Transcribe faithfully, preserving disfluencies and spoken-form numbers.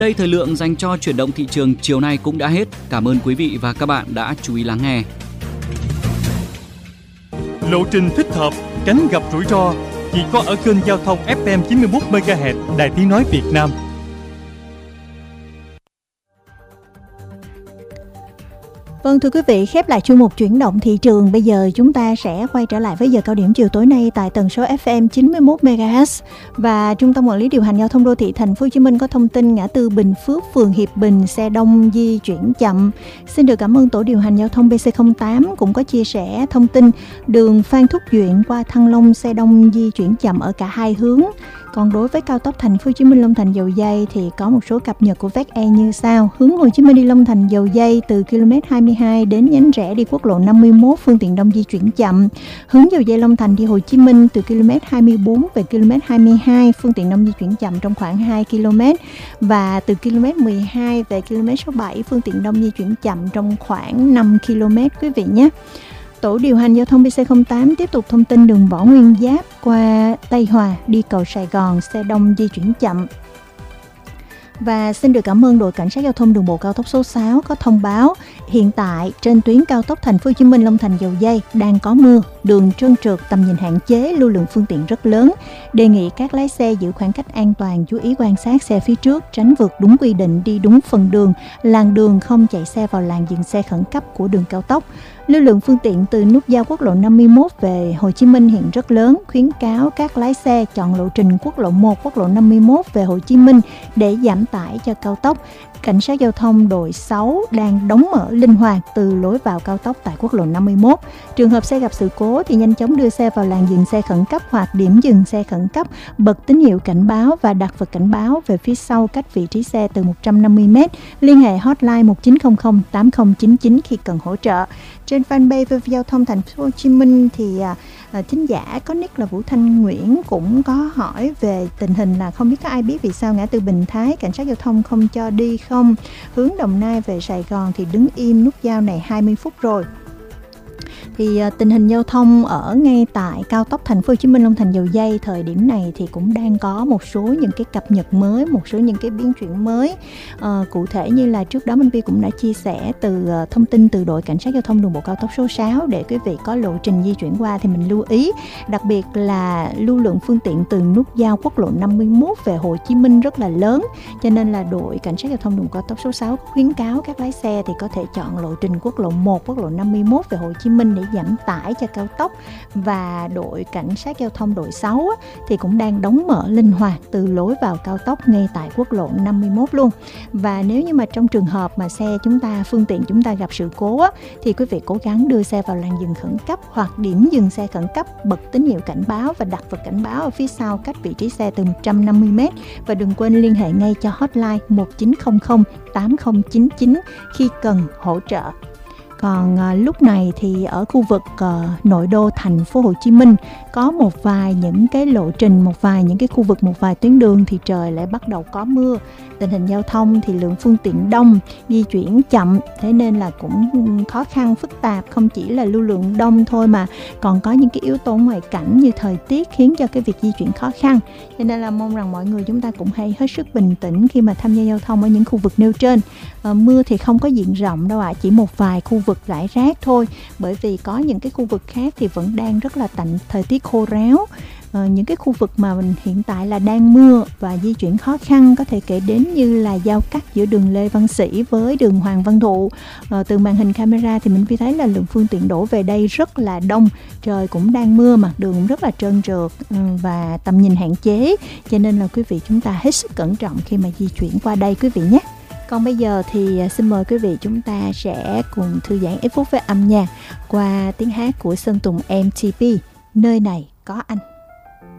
Đây thời lượng dành cho chuyển động thị trường chiều nay cũng đã hết. Cảm ơn quý vị và các bạn đã chú ý lắng nghe. Lộ trình thích hợp, tránh gặp rủi ro chỉ có ở kênh giao thông ép em chín mươi mốt mê ga héc Đài Tiếng nói Việt Nam. Vâng, thưa quý vị, khép lại chuyên mục chuyển động thị trường. Bây giờ chúng ta sẽ quay trở lại với giờ cao điểm chiều tối nay tại tần số ép em chín mươi mốt mê ga héc. Và Trung tâm Quản lý Điều hành Giao thông Đô thị Thành phố Hồ Chí Minh có thông tin ngã tư Bình Phước, phường Hiệp Bình, xe đông di chuyển chậm. Xin được cảm ơn Tổ điều hành Giao thông bê xê không tám cũng có chia sẻ thông tin đường Phan Thúc Duyện qua Thăng Long xe đông di chuyển chậm ở cả hai hướng. Còn đối với cao tốc Thành phố Hồ Chí Minh Long Thành Dầu Giây thì có một số cập nhật của vê e xê như sau. Hướng Hồ Chí Minh đi Long Thành Dầu Giây từ ki lô mét hai mươi hai đến nhánh rẽ đi quốc lộ năm mươi mốt, phương tiện đông di chuyển chậm. Hướng Dầu Giây Long Thành đi Hồ Chí Minh từ ki lô mét hai mươi tư về ki lô mét hai mươi hai, phương tiện đông di chuyển chậm trong khoảng hai ki lô mét. Và từ ki lô mét mười hai về ki lô mét sáu mươi bảy, phương tiện đông di chuyển chậm trong khoảng năm ki lô mét quý vị nhé. Tổ điều hành Giao thông bê xê không tám tiếp tục thông tin đường Võ Nguyên Giáp qua Tây Hòa đi cầu Sài Gòn, xe đông di chuyển chậm. Và xin được cảm ơn đội cảnh sát giao thông đường bộ cao tốc số sáu có thông báo hiện tại trên tuyến cao tốc Thành phố Hồ Chí Minh Long Thành Dầu Giây đang có mưa, đường trơn trượt, tầm nhìn hạn chế, lưu lượng phương tiện rất lớn. Đề nghị các lái xe giữ khoảng cách an toàn, chú ý quan sát xe phía trước, tránh vượt đúng quy định, đi đúng phần đường, làn đường, không chạy xe vào làn dừng xe khẩn cấp của đường cao tốc. Lưu lượng phương tiện từ nút giao quốc lộ năm mươi mốt về Hồ Chí Minh hiện rất lớn, khuyến cáo các lái xe chọn lộ trình quốc lộ một, quốc lộ năm mươi mốt về Hồ Chí Minh để giảm tải cho cao tốc. Cảnh sát giao thông đội sáu đang đóng mở linh hoạt từ lối vào cao tốc tại quốc lộ năm mươi mốt. Trường hợp xe gặp sự cố thì nhanh chóng đưa xe vào làn dừng xe khẩn cấp hoặc điểm dừng xe khẩn cấp, bật tín hiệu cảnh báo và đặt vật cảnh báo về phía sau cách vị trí xe từ một trăm năm mươi mét. Liên hệ hotline một chín không không tám không chín chín khi cần hỗ trợ. Trên fanpage về Giao thông Thành phố Hồ Chí Minh thì à, à, thính giả có nick là Vũ Thanh Nguyễn cũng có hỏi về tình hình là không biết có ai biết vì sao ngã tư Bình Thái cảnh sát giao thông không cho đi không? Hướng Đồng Nai về Sài Gòn thì đứng im nút giao này hai mươi phút rồi. Thì uh, tình hình giao thông ở ngay tại cao tốc Thành phố Hồ Chí Minh Long Thành Dầu Giây thời điểm này thì cũng đang có một số những cái cập nhật mới, một số những cái biến chuyển mới. Uh, cụ thể như là trước đó Minh Vi cũng đã chia sẻ từ uh, thông tin từ đội cảnh sát giao thông đường bộ cao tốc số sáu để quý vị có lộ trình di chuyển qua thì mình lưu ý, đặc biệt là lưu lượng phương tiện từ nút giao quốc lộ năm mươi mốt về Hồ Chí Minh rất là lớn, cho nên là đội cảnh sát giao thông đường bộ cao tốc số sáu khuyến cáo các lái xe thì có thể chọn lộ trình quốc lộ một, quốc lộ năm mươi mốt về Hồ Chí Minh để giảm tải cho cao tốc. Và đội cảnh sát giao thông đội sáu thì cũng đang đóng mở linh hoạt từ lối vào cao tốc ngay tại quốc lộ năm mươi mốt luôn. Và nếu như mà trong trường hợp mà xe chúng ta, phương tiện chúng ta gặp sự cố thì quý vị cố gắng đưa xe vào làn dừng khẩn cấp hoặc điểm dừng xe khẩn cấp, bật tín hiệu cảnh báo và đặt vật cảnh báo ở phía sau cách vị trí xe từ một trăm năm mươi mét. Và đừng quên liên hệ ngay cho hotline một chín không không tám không chín chín khi cần hỗ trợ. Còn à, lúc này thì ở khu vực à, nội đô Thành phố Hồ Chí Minh có một vài những cái lộ trình, một vài những cái khu vực, một vài tuyến đường thì trời lại bắt đầu có mưa. Tình hình giao thông thì lượng phương tiện đông, di chuyển chậm, thế nên là cũng khó khăn phức tạp. Không chỉ là lưu lượng đông thôi mà còn có những cái yếu tố ngoại cảnh như thời tiết khiến cho cái việc di chuyển khó khăn. Cho nên là mong rằng mọi người chúng ta cũng hãy hết sức bình tĩnh khi mà tham gia giao thông ở những khu vực nêu trên. À, mưa thì không có diện rộng đâu ạ, à, chỉ một vài khu vực rải rác thôi, bởi vì có những cái khu vực khác thì vẫn đang rất là tạnh, thời tiết khô ráo. Ờ, những cái khu vực mà mình hiện tại là đang mưa và di chuyển khó khăn có thể kể đến như là giao cắt giữa đường Lê Văn Sĩ với đường Hoàng Văn Thụ. Ờ, từ màn hình camera thì mình thấy là lượng phương tiện đổ về đây rất là đông, trời cũng đang mưa, mặt đường cũng rất là trơn trượt và tầm nhìn hạn chế, cho nên là quý vị chúng ta hết sức cẩn trọng khi mà di chuyển qua đây quý vị nhé. Còn bây giờ thì xin mời quý vị chúng ta sẽ cùng thư giãn ít phút với âm nhạc qua tiếng hát của Sơn Tùng em tê pê, Nơi Này Có Anh.